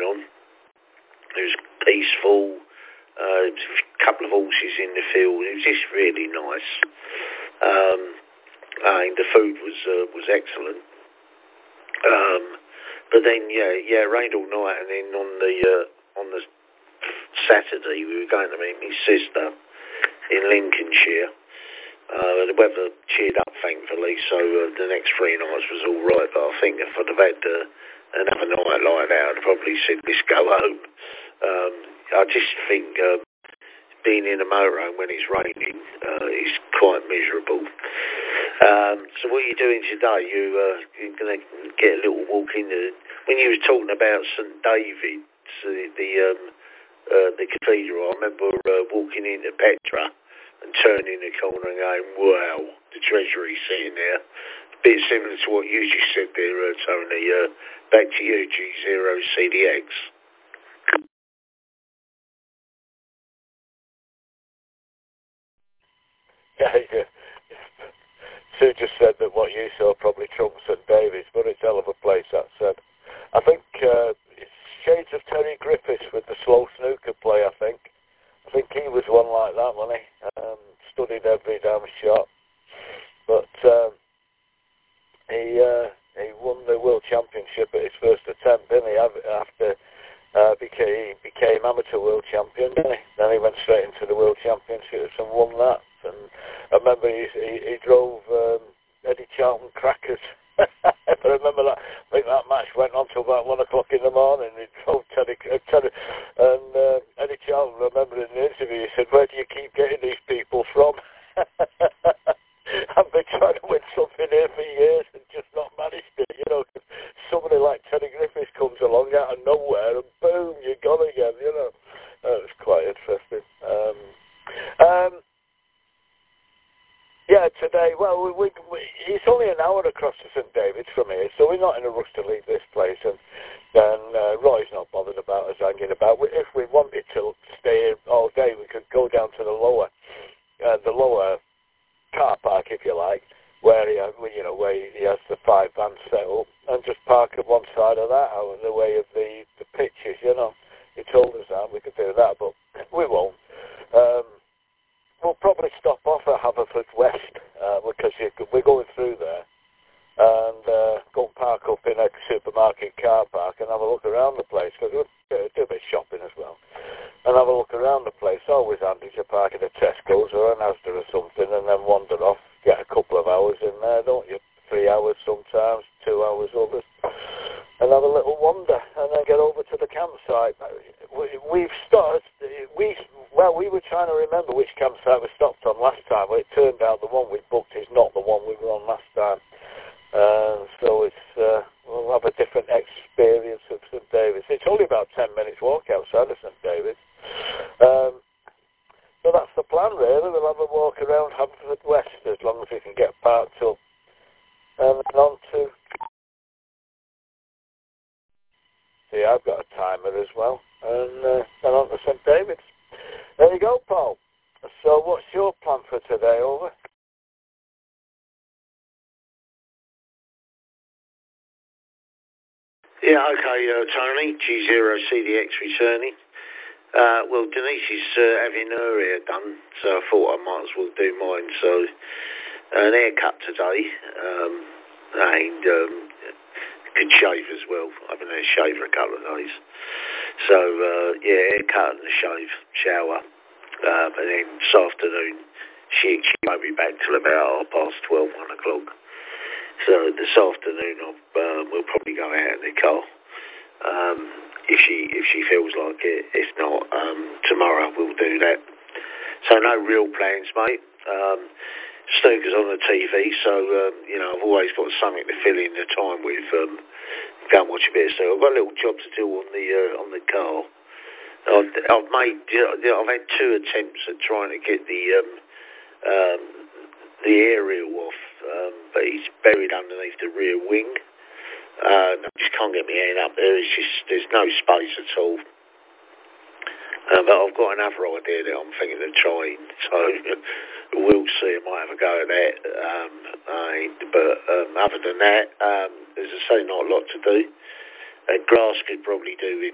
going on. It was peaceful. There was a couple of horses in the field. It was just really nice. The food was excellent. But then it rained all night, and then on the Saturday we were going to meet my sister in Lincolnshire. The weather cheered up, thankfully, so the next 3 nights was all right. But I think if I'd have had another night like that, I'd probably said, let's go home. I just think being in a motorhome when it's raining is quite miserable. So what are you doing today? You're going to get a little walk in when you were talking about St David's, the cathedral, I remember walking into Petra and turning the corner and going, wow, the treasury's sitting there. A bit similar to what you just said there, Tony. Back to you, G0CDX. Yeah. Sue just said that what you saw probably trumps St David's, but it's a hell of a place, that said. I think it's shades of Terry Griffiths with the slow snooker play, I think. I think he was one like that, wasn't he? Studied every damn shot. But he won the World Championship at his first attempt, didn't he? After he became amateur world champion, didn't he? Then he went straight into the World Championships and won that. And I remember he drove Eddie Charlton crackers. I remember that. I think that match went on till about 1 o'clock in the morning. He drove Teddy and Eddie Charlton, I remember in the interview, he said, where do you keep getting these people from? I've been trying to win something here for years and just not managed it, you know. Somebody like Teddy Griffiths comes along out of nowhere and boom, you're gone again, you know. It was quite interesting. Today, well, it's only an hour across to St David's from here, so we're not in a rush to leave this place, and Roy's not bothered about us hanging about. If we wanted to stay here all day, we could go down to the lower car park, if you like, where he has the 5 vans set up, and just park at one side of that out of the way of the pitches, you know. He told us that we could do that, but we won't. We'll probably stop off at Haverfordwest because we're going through there, and go and park up in a supermarket car park and have a look around the place, because we'll do a bit of shopping as well, and have a look around the place. Always handy to park at a Tesco's or an Asda or something, and then wander off, get a couple of hours in there, don't you? 3 hours sometimes, 2 hours others, and have a little wander, and then get over to the campsite. We were trying to remember which campsite we stopped on last time. Well, it turned out the one we booked is not the one we were on last time. So we'll have a different experience of St David's. It's only about 10 minutes walk outside of St David's. So that's the plan, really. We'll have a walk around Haverfordwest as long as we can get parked up. And then on to... See, I've got a timer as well. And then on to St David's. There you go, Paul. So what's your plan for today, over? Yeah, okay, Tony, G0CDX returning. Well, Denise is having her hair done, so I thought I might as well do mine. So, an haircut today, and good shave as well. I've been had a shave for a couple of days. So, haircut and a shave, shower. And then this afternoon, she won't be back till about 12:30, 1 o'clock. So this afternoon, we'll probably go out in the car. If she feels like it. If not, tomorrow we'll do that. So no real plans, mate. Snooker's on the TV, so I've always got something to fill in the time with. Go and watch a bit of snooker. I've got a little job to do on the car. I've had 2 attempts at trying to get the aerial off, but he's buried underneath the rear wing. I just can't get my hand up there. There's no space at all. But I've got another idea that I'm thinking of trying, so we'll see. I might have a go at that. But other than that, as I say, not a lot to do. Grass could probably do with